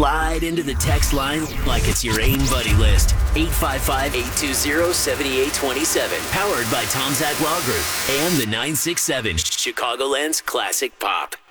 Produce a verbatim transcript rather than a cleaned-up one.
Slide into the text line like it's your AIM buddy list. eight five five, eight two zero, seven eight two seven. Powered by Tom Zach Law Group and the nine six seven Chicagoland's Classic Pop.